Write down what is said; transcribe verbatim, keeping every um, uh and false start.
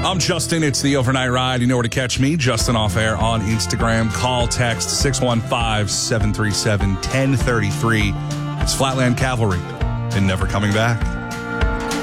I'm Justin. It's the Overnight Ride. You know where to catch me, Justin Off Air on Instagram. Call, text six one five, seven three seven, one zero three three. It's Flatland Cavalry and Never Coming Back.